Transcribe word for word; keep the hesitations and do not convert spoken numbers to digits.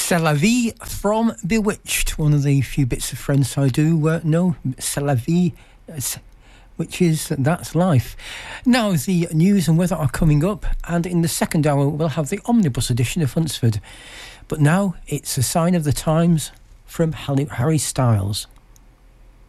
C'est la vie from Bewitched, one of the few bits of French I do uh, know. C'est la vie, which is that's life. Now the news and weather are coming up, and in the second hour we'll have the omnibus edition of Hunsford. But now it's a sign of the times from Harry Styles.